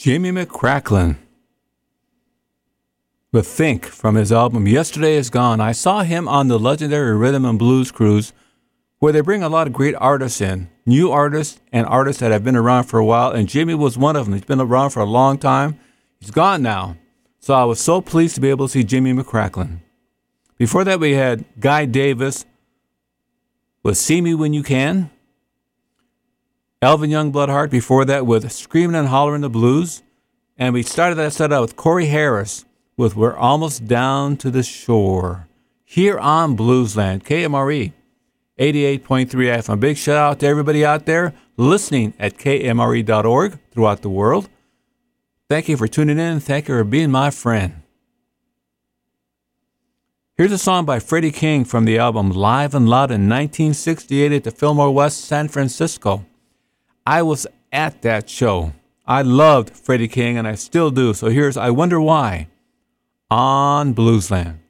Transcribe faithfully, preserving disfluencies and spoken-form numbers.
Jimmy McCracklin with Think from his album Yesterday Is Gone. I saw him on the legendary Rhythm and Blues Cruise, where they bring a lot of great artists in, new artists and artists that have been around for a while, and Jimmy was one of them. He's been around for a long time. He's gone now. So I was so pleased to be able to see Jimmy McCracklin. Before that, we had Guy Davis with See Me When You Can. Elvin Youngblood Hart before that with Screaming and Hollering the Blues. And we started that set out with Corey Harris with We're Almost Down to the Shore. Here on Bluesland, K M R E, eighty-eight point three F M. Big shout out to everybody out there listening at K M R E dot org throughout the world. Thank you for tuning in. Thank you for being my friend. Here's a song by Freddie King from the album Live and Loud in nineteen sixty-eight at the Fillmore West, San Francisco. I was at that show. I loved Freddie King, and I still do. So here's I Wonder Why on Bluesland.